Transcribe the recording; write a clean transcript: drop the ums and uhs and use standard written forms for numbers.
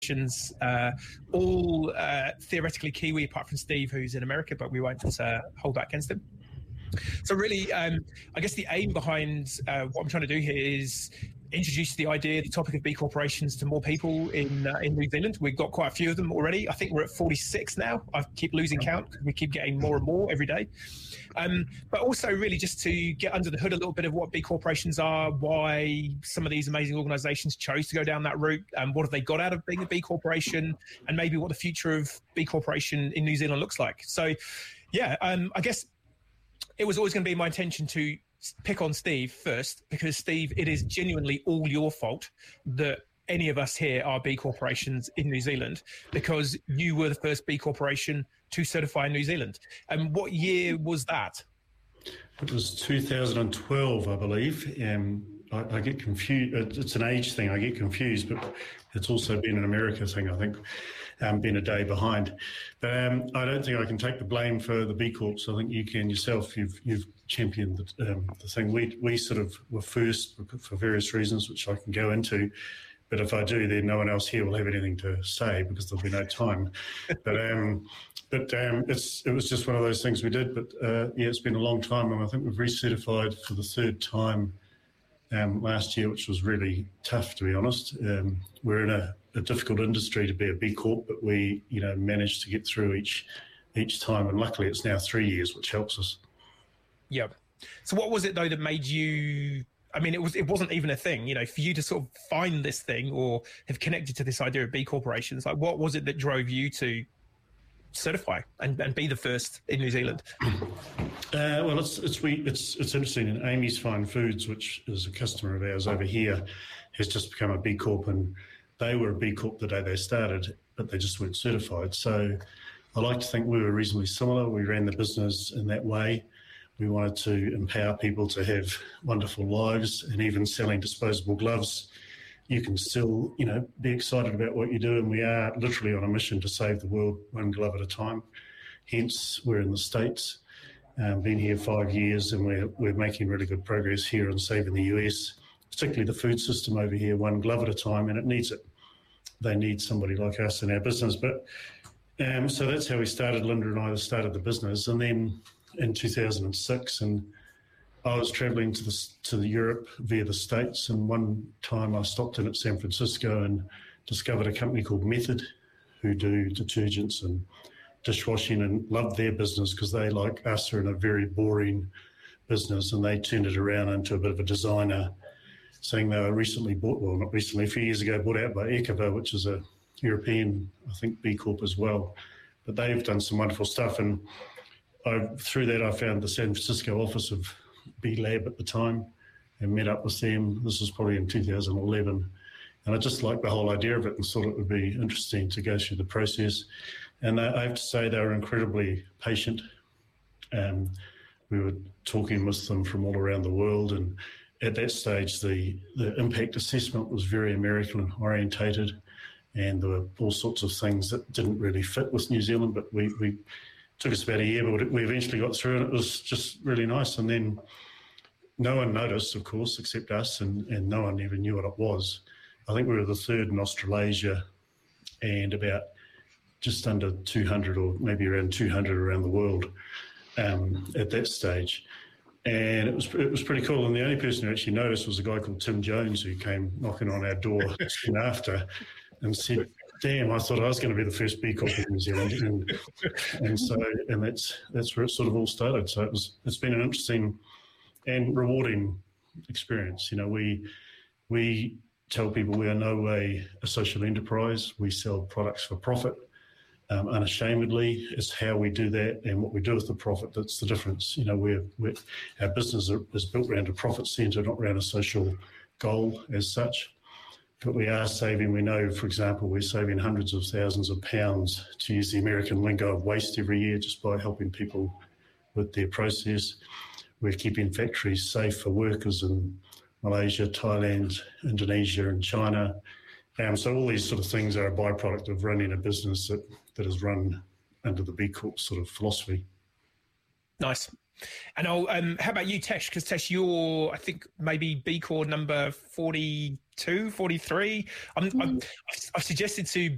all theoretically Kiwi, apart from Steve, who's in America, but we won't hold that against him. So really, I guess the aim behind what I'm trying to do here is introduce the topic of B corporations to more people in New Zealand. We've got quite a few of them already. I think we're at 46 now. I keep losing count because we keep getting more and more every day. But also really just to get under the hood a little bit of what B corporations are, why some of these amazing organizations chose to go down that route, what have they got out of being a B corporation, and maybe what the future of B corporation in New Zealand looks like. So yeah, I guess it was always going to be my intention to pick on Steve first, because Steve, it is genuinely all your fault that any of us here are B corporations in New Zealand, because you were the first B corporation to certify in New Zealand. And what year was that? It was 2012, I believe. I get confused. It's an age thing. I get confused, but it's also been an America thing, I think, been a day behind. But I don't think I can take the blame for the B Corps. I think you can yourself. You've championed the thing. We sort of were first for various reasons, which I can go into. But if I do, then no one else here will have anything to say because there'll be no time. But it was just one of those things we did. But yeah, it's been a long time, and I think we've recertified for the third time last year, which was really tough, to be honest. We're in a difficult industry to be a B Corp, but we managed to get through each time, and luckily it's now 3 years, which helps us. Yeah. So what was it though that made you? I mean, it wasn't even a thing, for you to sort of find this thing or have connected to this idea of B corporations. Like, what was it that drove you to certify and be the first in New Zealand? Well, it's interesting. And Amy's Fine Foods, which is a customer of ours over here, has just become a B Corp, and they were a B Corp the day they started, but they just weren't certified. So I like to think we were reasonably similar. We ran the business in that way. We wanted to empower people to have wonderful lives, and even selling disposable gloves, you can still, be excited about what you do. And we are literally on a mission to save the world one glove at a time. Hence, we're in the States, been here 5 years, and we're making really good progress here in saving the US, particularly the food system over here, one glove at a time, and it needs it. They need somebody like us in our business. But so that's how we started. Linda and I started the business, and then in 2006, and I was travelling to Europe via the States, and one time I stopped in at San Francisco and discovered a company called Method, who do detergents and dishwashing, and loved their business because they, like us, are in a very boring business, and they turned it around into a bit of a designer, saying they were a few years ago, bought out by Ecova, which is a European, I think, B Corp as well. But they've done some wonderful stuff, and through that, I found the San Francisco office of B Lab at the time and met up with them. This was probably in 2011. And I just liked the whole idea of it and thought it would be interesting to go through the process. And I have to say they were incredibly patient. We were talking with them from all around the world. And at that stage, the impact assessment was very American orientated. And there were all sorts of things that didn't really fit with New Zealand, but we took us about a year, but we eventually got through, and it was just really nice. And then no one noticed, of course, except us, and no one even knew what it was. I think we were the third in Australasia, and about just under 200, or maybe around 200 around the world at that stage. And it was pretty cool. And the only person who actually noticed was a guy called Tim Jones, who came knocking on our door soon after and said, "Damn, I thought I was going to be the first B Corp in New Zealand," and that's where it sort of all started. So it's been an interesting and rewarding experience. We tell people we are no way a social enterprise. We sell products for profit, unashamedly. It's how we do that and what we do with the profit that's the difference. Our business is built around a profit centre, not around a social goal as such. But we are saving, we know, for example, we're saving hundreds of thousands of pounds, to use the American lingo, of waste every year just by helping people with their process. We're keeping factories safe for workers in Malaysia, Thailand, Indonesia and China. So all these sort of things are a byproduct of running a business that is run under the B Corp sort of philosophy. Nice. And how about you, Tesh? Because Tesh, you're, I think, maybe B Corp number 42, 43. I've suggested to